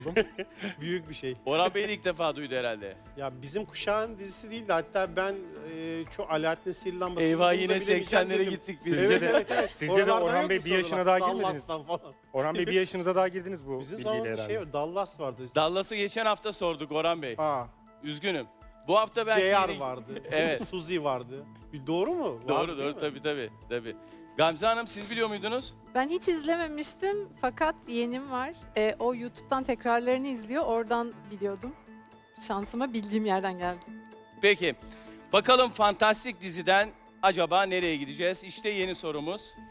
Büyük bir şey. Orhan Bey de ilk defa duydu herhalde. Ya bizim kuşağın dizisi değil de hatta ben Alaaddin Sihirli Lambası'nı Eyvah bunu da yine bilemeyeceğim 80'lere dedim. gittik biz. Sizce de- Sizce de Oralardan Orhan yok Bey mu bir yaşına sorular? daha girmediniz. Dallas'tan falan. Orhan Bey bir yaşınıza daha girdiniz bu Bizim bilgiyle zamanımızda herhalde. Dallas vardı. Dallas'ı geçen hafta sorduk Orhan Bey. Aa, Üzgünüm. Bu hafta belki JR yeni- vardı. Evet. Suzy vardı. Doğru mu? Vardı Doğru değil doğru mi? tabii. Gamze Hanım siz biliyor muydunuz? Ben hiç izlememiştim fakat yeğenim var. O YouTube'dan tekrarlarını izliyor. Oradan biliyordum. Şansıma bildiğim yerden geldi. Peki. Bakalım fantastik diziden acaba nereye gideceğiz? İşte yeni sorumuz.